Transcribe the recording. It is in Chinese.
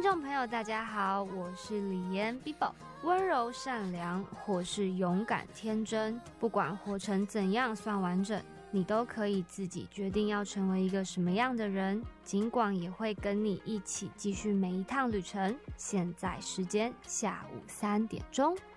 众朋友大家好，我是李妍 Bibo。 温柔善良或是勇敢天真，不管活成怎样算完整，你都可以自己决定要成为一个什么样的人。尽管也会跟你一起继续每一趟旅程。现在时间下午3点钟。